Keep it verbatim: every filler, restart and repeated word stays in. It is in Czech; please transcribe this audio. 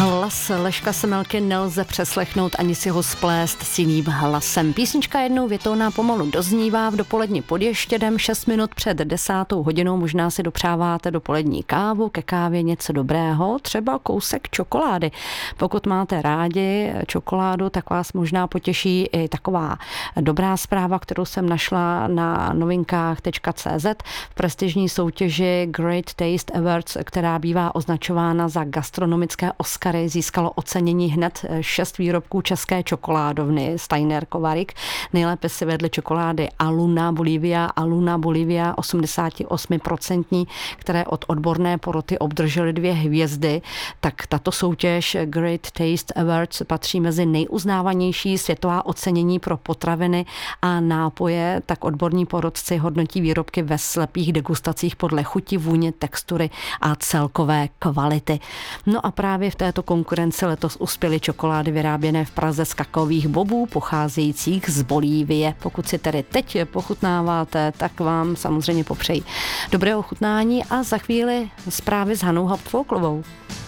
Hlas Leška Semelky nelze přeslechnout ani si ho splést s jiným hlasem. Písnička jednou větou pomalu doznívá v dopoledni pod Ještědem, šest minut před desátou hodinou. Možná si dopřáváte dopolední kávu, ke kávě něco dobrého, třeba kousek čokolády. Pokud máte rádi čokoládu, tak vás možná potěší i taková dobrá zpráva, kterou jsem našla na novinkách tečka cé zet v prestižní soutěži Great Taste Awards, která bývá označována za gastronomické Oscary. Získalo ocenění hned šest výrobků české čokoládovny Steiner Kovarik. Nejlépe si vedly čokolády Aluna Bolivia, Aluna Bolivia osmdesát osm procent, které od odborné poroty obdržely dvě hvězdy. Tak tato soutěž Great Taste Awards patří mezi nejuznávanější světová ocenění pro potraviny a nápoje. Tak odborní porotci hodnotí výrobky ve slepých degustacích podle chuti, vůně, textury a celkové kvality. No a právě v této konkurenci letos uspěly čokolády vyráběné v Praze z kakaových bobů, pocházejících z Bolívie. Pokud si tedy teď pochutnáváte, tak vám samozřejmě popřeji dobré ochutnání a za chvíli zprávy s Hanou Hauptfolklovou.